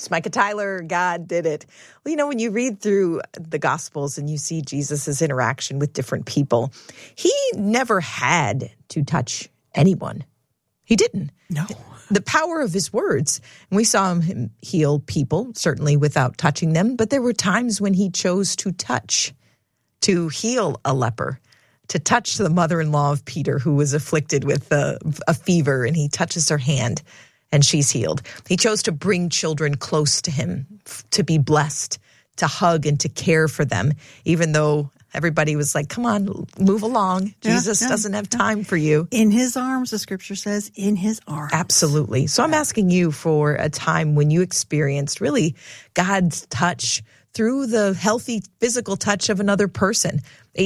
It's Micah Tyler. God did it. Well, when you read through the Gospels and you see Jesus' interaction with different people, he never had to touch anyone. He didn't. No. The power of his words. And we saw him heal people, certainly without touching them, but there were times when he chose to touch, to heal a leper, to touch the mother-in-law of Peter, who was afflicted with a fever, and he touches her hand, and she's healed. He chose to bring children close to him, to be blessed, to hug and to care for them, even though everybody was like, come on, move along. Jesus doesn't have time for you. In his arms, the scripture says, in his arms. Absolutely. So I'm asking you for a time when you experienced really God's touch through the healthy physical touch of another person.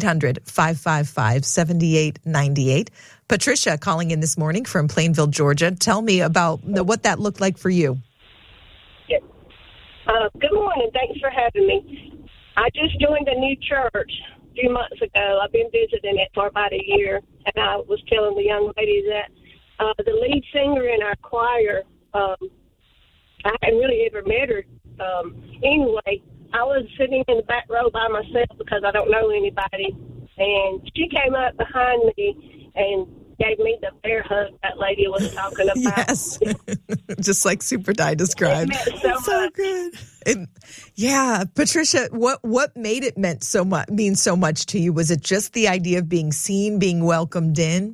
800-555-7898. Patricia calling in this morning from Plainville, Georgia. Tell me about what that looked like for you. Yes. Good morning. Thanks for having me. I just joined a new church a few months ago. I've been visiting it for about a year, and I was telling the young lady that the lead singer in our choir, I hadn't really ever met her. Anyway, I was sitting in the back row by myself because I don't know anybody, and she came up behind me and gave me the bear hug that lady was talking about. Yes, just like Super Di described. It meant so good. Yeah, Patricia, what made it mean so much to you? Was it just the idea of being seen, being welcomed in?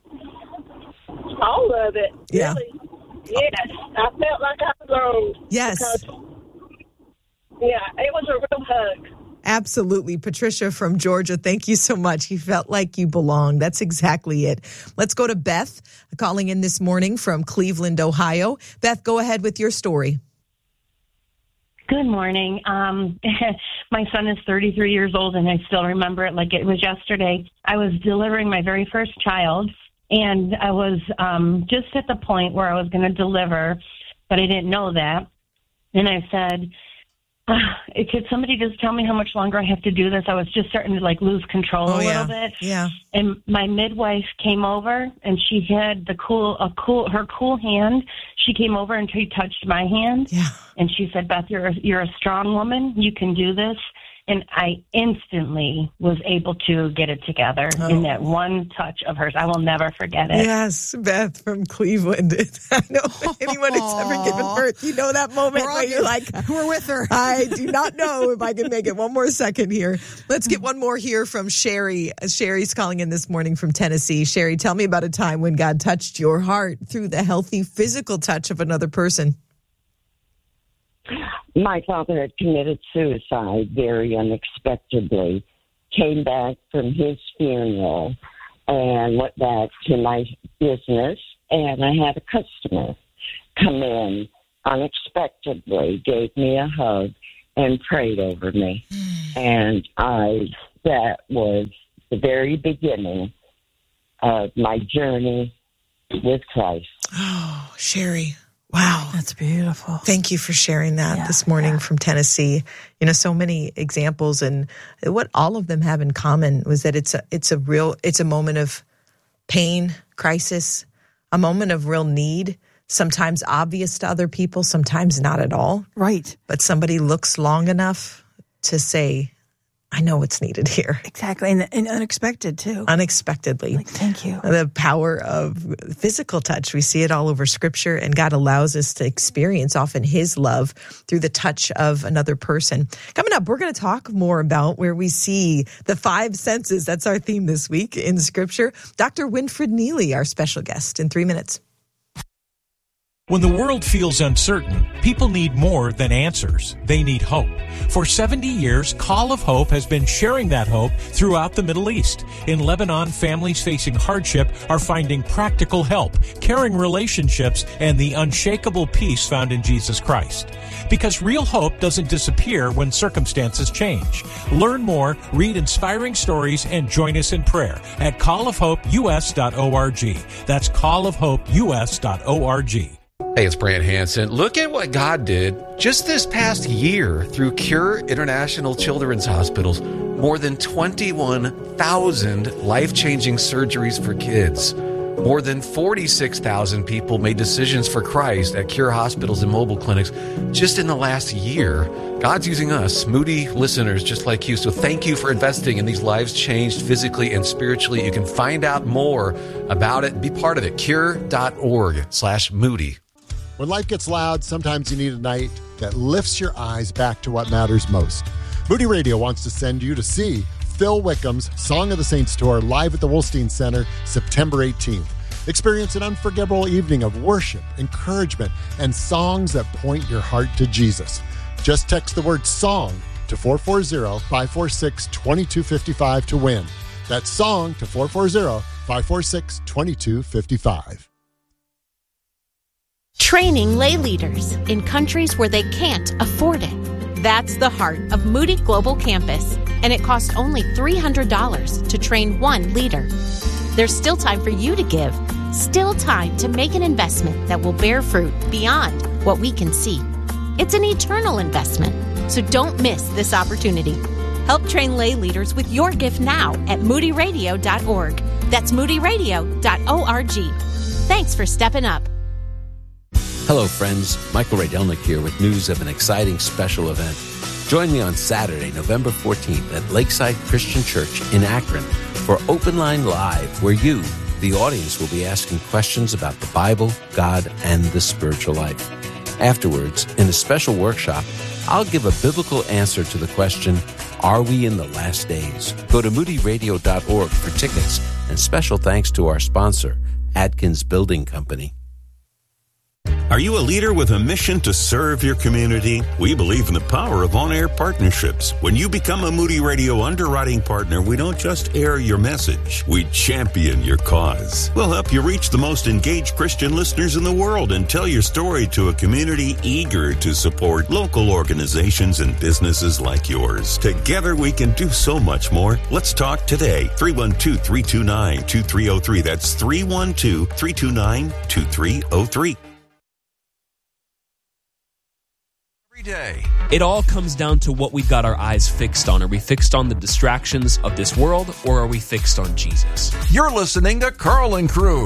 All of it, yeah. Really. Yes, I felt like I belonged. Yes. Because, yeah, it was a real hug. Absolutely. Patricia from Georgia, thank you so much. You felt like you belonged. That's exactly it. Let's go to Beth calling in this morning from Cleveland, Ohio. Beth, go ahead with your story. Good morning. My son is 33 years old, and I still remember it like it was yesterday. I was delivering my very first child, and I was just at the point where I was going to deliver, but I didn't know that. And I said, could somebody just tell me how much longer I have to do this? I was just starting to lose control a little bit. Yeah. And my midwife came over, and she had her cool hand. She came over and she touched my hand. Yeah. And she said, Beth, you're a strong woman. You can do this. And I instantly was able to get it together in that one touch of hers. I will never forget it. Yes, Beth from Cleveland. I know anyone who's ever given birth, you know that moment where you're like, we're with her. I do not know if I can make it one more second here. Let's get one more here from Sherry. Sherry's calling in this morning from Tennessee. Sherry, tell me about a time when God touched your heart through the healthy physical touch of another person. My father had committed suicide very unexpectedly, came back from his funeral and went back to my business, and I had a customer come in unexpectedly, gave me a hug, and prayed over me. And that was the very beginning of my journey with Christ. Oh, Sherry. Wow. That's beautiful. Thank you for sharing that this morning from Tennessee. So many examples, and what all of them have in common was that it's a moment of pain, crisis, a moment of real need, sometimes obvious to other people, sometimes not at all. Right. But somebody looks long enough to say, I know what's needed here. Exactly. And unexpected, too. Unexpectedly. Thank you. The power of physical touch. We see it all over Scripture, and God allows us to experience often His love through the touch of another person. Coming up, we're going to talk more about where we see the five senses. That's our theme this week in Scripture. Dr. Winfred Neely, our special guest, in 3 minutes. When the world feels uncertain, people need more than answers. They need hope. For 70 years, Call of Hope has been sharing that hope throughout the Middle East. In Lebanon, families facing hardship are finding practical help, caring relationships, and the unshakable peace found in Jesus Christ. Because real hope doesn't disappear when circumstances change. Learn more, read inspiring stories, and join us in prayer at callofhopeus.org. That's callofhopeus.org. Hey, it's Brant Hansen. Look at what God did just this past year through Cure International Children's Hospitals. More than 21,000 life-changing surgeries for kids. More than 46,000 people made decisions for Christ at Cure hospitals and mobile clinics just in the last year. God's using us, Moody listeners just like you. So thank you for investing in these lives changed physically and spiritually. You can find out more about it. Be part of it. Cure.org/Moody. When life gets loud, sometimes you need a night that lifts your eyes back to what matters most. Moody Radio wants to send you to see Phil Wickham's Song of the Saints Tour live at the Wolstein Center September 18th. Experience an unforgettable evening of worship, encouragement, and songs that point your heart to Jesus. Just text the word SONG to 440-546-2255 to win. That's SONG to 440-546-2255. Training lay leaders in countries where they can't afford it. That's the heart of Moody Global Campus, and it costs only $300 to train one leader. There's still time for you to give, still time to make an investment that will bear fruit beyond what we can see. It's an eternal investment, so don't miss this opportunity. Help train lay leaders with your gift now at moodyradio.org. That's moodyradio.org. Thanks for stepping up. Hello, friends. Michael Rydelnik here with news of an exciting special event. Join me on Saturday, November 14th at Lakeside Christian Church in Akron for Open Line Live, where you, the audience, will be asking questions about the Bible, God, and the spiritual life. Afterwards, in a special workshop, I'll give a biblical answer to the question, are we in the last days? Go to moodyradio.org for tickets, and special thanks to our sponsor, Atkins Building Company. Are you a leader with a mission to serve your community? We believe in the power of on-air partnerships. When you become a Moody Radio underwriting partner, we don't just air your message, we champion your cause. We'll help you reach the most engaged Christian listeners in the world and tell your story to a community eager to support local organizations and businesses like yours. Together we can do so much more. Let's talk today. 312-329-2303. That's 312-329-2303. Day. It all comes down to what we've got our eyes fixed on. Are we fixed on the distractions of this world, or are we fixed on Jesus? You're listening to Carl and Crew.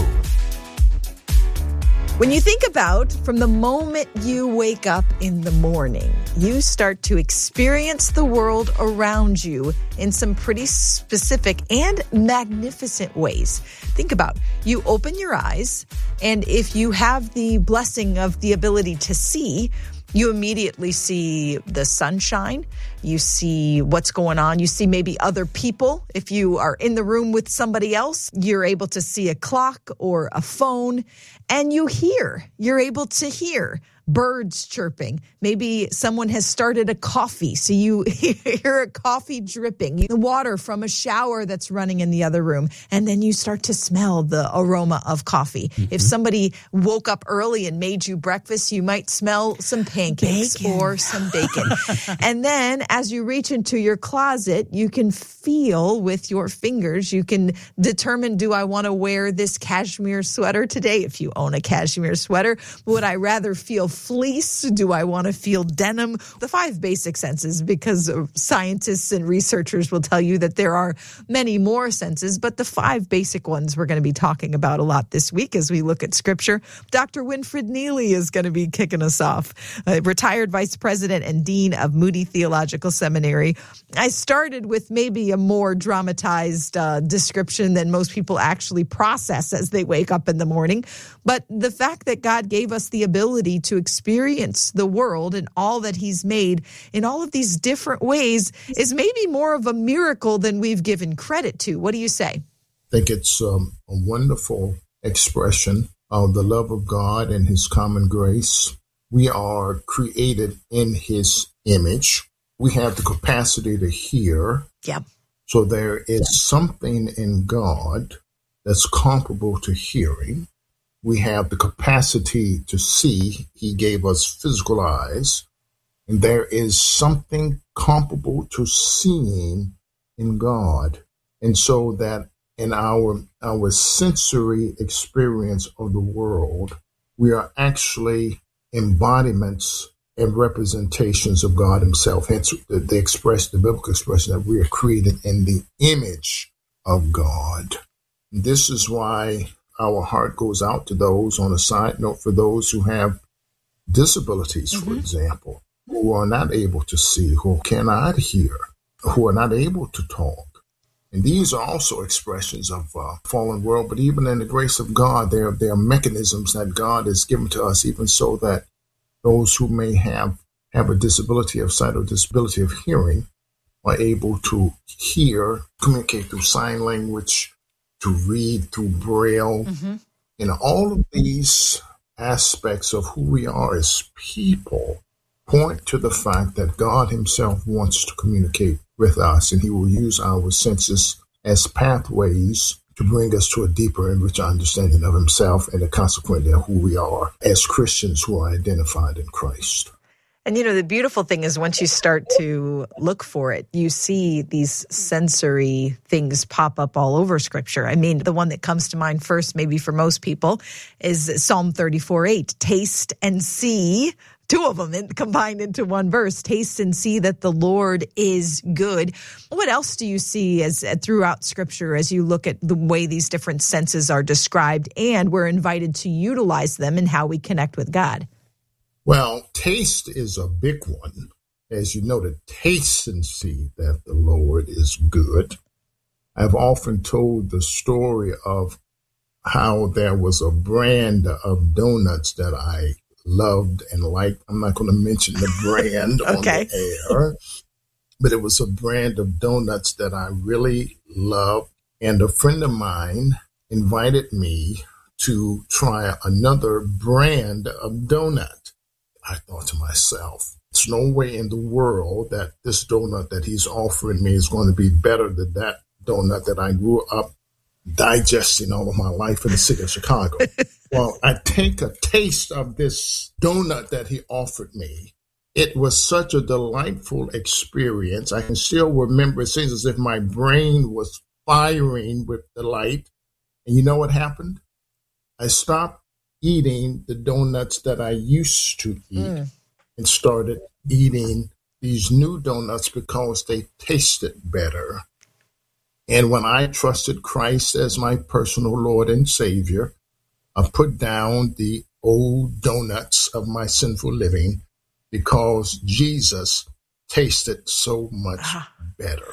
When you think about from the moment you wake up in the morning, you start to experience the world around you in some pretty specific and magnificent ways. Think about, you open your eyes, and if you have the blessing of the ability to see, you immediately see the sunshine. You see what's going on. You see maybe other people. If you are in the room with somebody else, you're able to see a clock or a phone, and you're able to hear birds chirping. Maybe someone has started a coffee, so you hear a coffee dripping, the water from a shower that's running in the other room, and then you start to smell the aroma of coffee. Mm-hmm. If somebody woke up early and made you breakfast, you might smell some pancakes or some bacon. And then as you reach into your closet, you can feel with your fingers, you can determine, do I want to wear this cashmere sweater today? If you own a cashmere sweater, would I rather feel fleece? Do I want to feel denim? The 5 basic senses, because scientists and researchers will tell you that there are many more senses, but the 5 basic ones we're going to be talking about a lot this week as we look at Scripture. Dr. Winfred Neely is going to be kicking us off, retired vice president and dean of Moody Theological Seminary. I started with maybe a more dramatized description than most people actually process as they wake up in the morning, but the fact that God gave us the ability to experience the world and all that he's made in all of these different ways is maybe more of a miracle than we've given credit to. What do you say? I think it's a wonderful expression of the love of God and his common grace. We are created in his image. We have the capacity to hear. Yeah. So there is something in God that's comparable to hearing. We have the capacity to see. He gave us physical eyes. And there is something comparable to seeing in God. And so that in our sensory experience of the world, we are actually embodiments and representations of God himself. Hence the biblical expression that we are created in the image of God. This is why our heart goes out to those, on a side note, for those who have disabilities, for example, who are not able to see, who cannot hear, who are not able to talk. And these are also expressions of fallen world, but even in the grace of God, there are mechanisms that God has given to us, even so that those who may have a disability of sight or disability of hearing are able to hear, communicate through sign language, to read through Braille. All of these aspects of who we are as people point to the fact that God himself wants to communicate with us, and he will use our senses as pathways to bring us to a deeper and richer understanding of himself and consequently of who we are as Christians who are identified in Christ. And, the beautiful thing is once you start to look for it, you see these sensory things pop up all over Scripture. I mean, the one that comes to mind first, maybe for most people, is Psalm 34:8. Taste and see, two of them combined into one verse. Taste and see that the Lord is good. What else do you see as throughout Scripture as you look at the way these different senses are described and we're invited to utilize them in how we connect with God? Well, taste is a big one. As you noted, taste and see that the Lord is good. I've often told the story of how there was a brand of donuts that I loved and liked. I'm not going to mention the brand on the air, but it was a brand of donuts that I really loved. And a friend of mine invited me to try another brand of donut. I thought to myself, there's no way in the world that this donut that he's offering me is going to be better than that donut that I grew up digesting all of my life in the city of Chicago. Well, I take a taste of this donut that he offered me. It was such a delightful experience. I can still remember it seems as if my brain was firing with delight. And you know what happened? I stopped eating the donuts that I used to eat and started eating these new donuts because they tasted better. And when I trusted Christ as my personal Lord and Savior, I put down the old donuts of my sinful living because Jesus tasted so much better.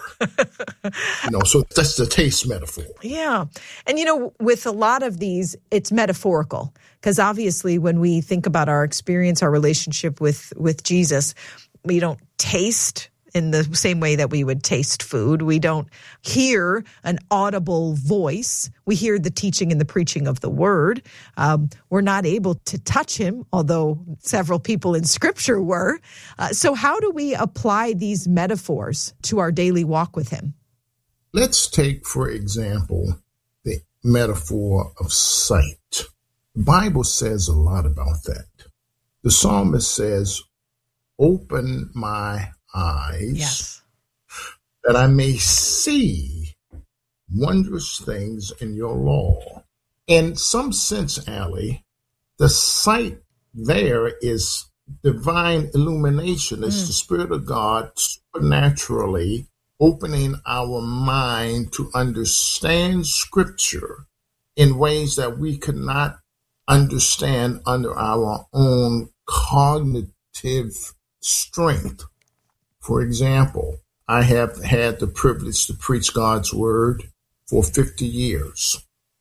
So that's the taste metaphor. Yeah. And, with a lot of these, it's metaphorical because obviously when we think about our experience, our relationship with Jesus, we don't taste in the same way that we would taste food. We don't hear an audible voice. We hear the teaching and the preaching of the word. We're not able to touch him, although several people in Scripture were. So how do we apply these metaphors to our daily walk with him? Let's take, for example, the metaphor of sight. The Bible says a lot about that. The psalmist says, "Open my eyes, that I may see wondrous things in your law." In some sense, Allie, the sight there is divine illumination. It's the Spirit of God supernaturally opening our mind to understand Scripture in ways that we could not understand under our own cognitive strength. For example, I have had the privilege to preach God's word for 50 years.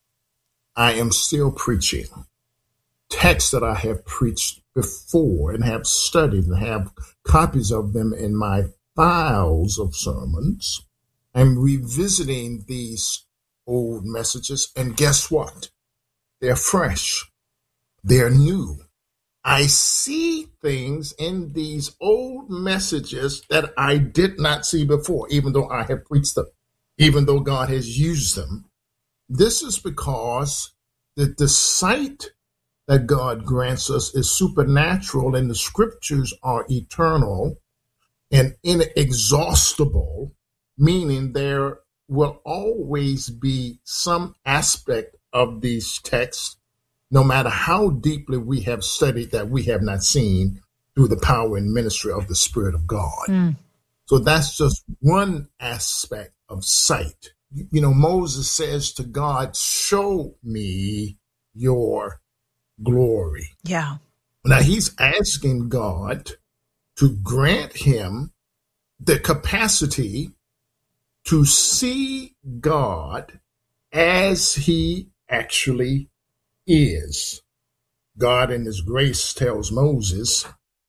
I am still preaching texts that I have preached before and have studied and have copies of them in my files of sermons. I'm revisiting these old messages, and guess what? They're fresh. They're new. I see things in these old messages that I did not see before, even though I have preached them, even though God has used them. This is because the sight that God grants us is supernatural, and the Scriptures are eternal and inexhaustible, meaning there will always be some aspect of these texts, no matter how deeply we have studied, that we have not seen through the power and ministry of the Spirit of God. So that's just one aspect of sight. Moses says to God, show me your glory. Yeah. Now he's asking God to grant him the capacity to see God as he actually is. God in his grace tells Moses,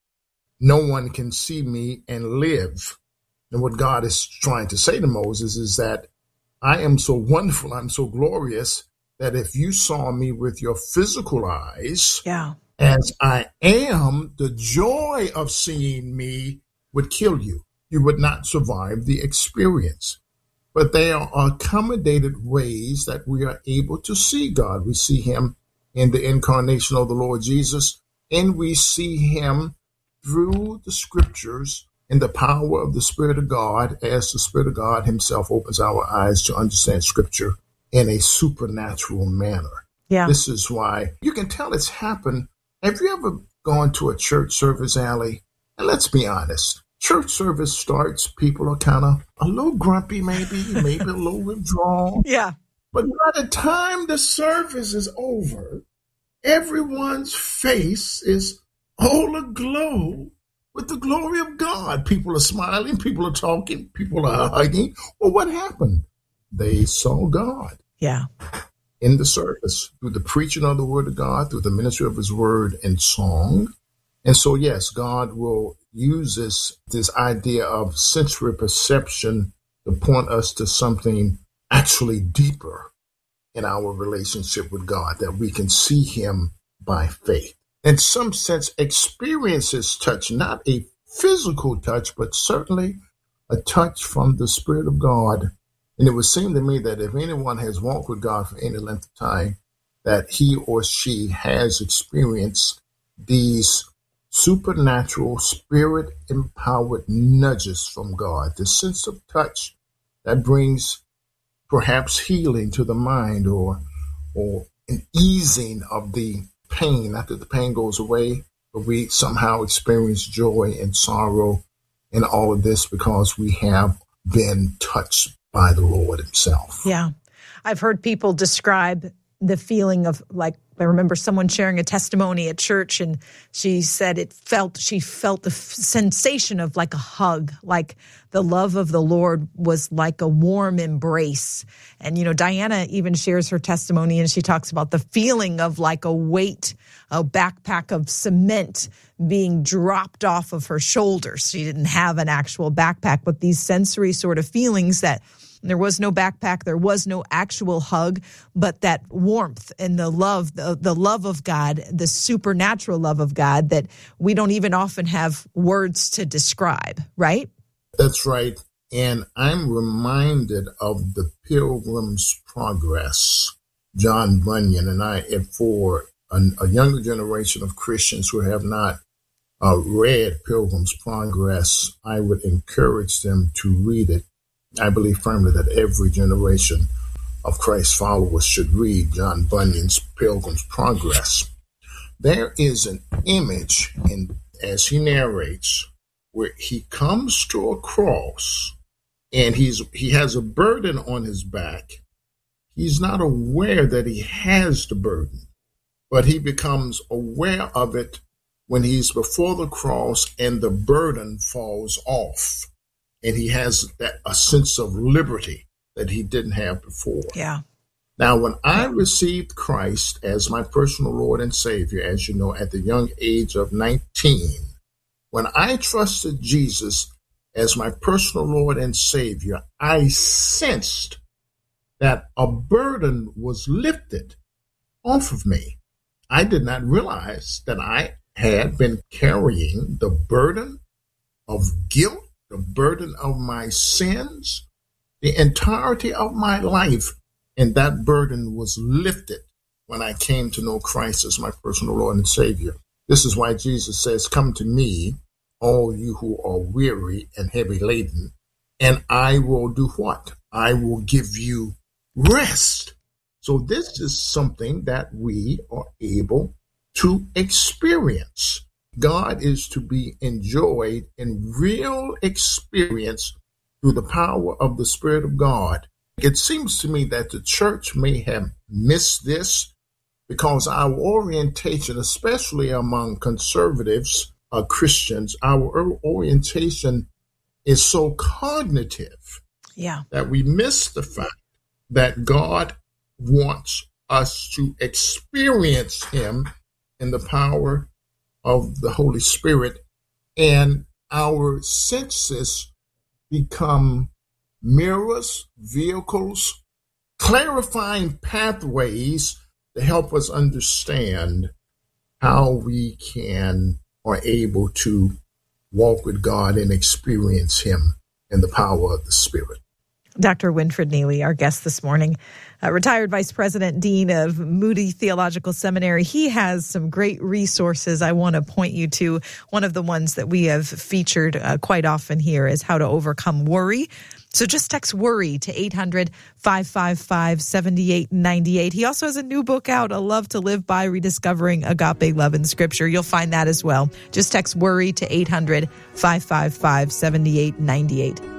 no one can see me and live. And what God is trying to say to Moses is that I am so wonderful, I'm so glorious, that if you saw me with your physical eyes, as I am, the joy of seeing me would kill you. You would not survive the experience. But there are accommodated ways that we are able to see God. We see him in the incarnation of the Lord Jesus, and we see him through the scriptures in the power of the Spirit of God, as the Spirit of God himself opens our eyes to understand scripture in a supernatural manner. Yeah. This is why you can tell it's happened. Have you ever gone to a church service, Allie? And let's be honest. Church service starts, people are kind of a little grumpy, maybe a little withdrawn. Yeah. But by the time the service is over, everyone's face is all aglow with the glory of God. People are smiling, people are talking, people are hugging. Well, what happened? They saw God. Yeah. In the service, through the preaching of the word of God, through the ministry of his word and song. And so, yes, God will use this idea of sensory perception to point us to something actually deeper in our relationship with God, that we can see him by faith. In some sense, experiences touch, not a physical touch, but certainly a touch from the Spirit of God. And it would seem to me that if anyone has walked with God for any length of time, that he or she has experienced these supernatural, spirit-empowered nudges from God, the sense of touch that brings perhaps healing to the mind or an easing of the pain after the pain goes away, but we somehow experience joy and sorrow in all of this because we have been touched by the Lord himself. Yeah. I've heard people describe the feeling of, like, I remember someone sharing a testimony at church, and she said she felt the sensation of like a hug, like the love of the Lord was like a warm embrace. And, Diana even shares her testimony, and she talks about the feeling of like a weight, a backpack of cement being dropped off of her shoulders. She didn't have an actual backpack, but these sensory sort of feelings that there was no backpack, there was no actual hug, but that warmth and the love of God, the supernatural love of God that we don't even often have words to describe, right? That's right. And I'm reminded of the Pilgrim's Progress, John Bunyan, and for a younger generation of Christians who have not read Pilgrim's Progress, I would encourage them to read it. I believe firmly that every generation of Christ's followers should read John Bunyan's Pilgrim's Progress. There is an image, as he narrates, where he comes to a cross and he has a burden on his back. He's not aware that he has the burden, but he becomes aware of it when he's before the cross and the burden falls off. And he has a sense of liberty that he didn't have before. Yeah. Now, when I received Christ as my personal Lord and Savior, as you know, at the young age of 19, when I trusted Jesus as my personal Lord and Savior, I sensed that a burden was lifted off of me. I did not realize that I had been carrying the burden of guilt, the burden of my sins, the entirety of my life, and that burden was lifted when I came to know Christ as my personal Lord and Savior. This is why Jesus says, come to me, all you who are weary and heavy laden, and I will do what? I will give you rest. So this is something that we are able to experience. God is to be enjoyed in real experience through the power of the Spirit of God. It seems to me that the church may have missed this because our orientation, especially among conservatives, Christians, our orientation is so cognitive that we miss the fact that God wants us to experience him in the power of the Holy Spirit, and our senses become mirrors, vehicles, clarifying pathways to help us understand how we are able to walk with God and experience him in the power of the Spirit. Dr. Winfred Neely, our guest this morning, retired Vice President, Dean of Moody Theological Seminary. He has some great resources I want to point you to. One of the ones that we have featured quite often here is How to Overcome Worry. So just text WORRY to 800-555-7898. He also has a new book out, A Love to Live By, Rediscovering Agape Love in Scripture. You'll find that as well. Just text WORRY to 800-555-7898.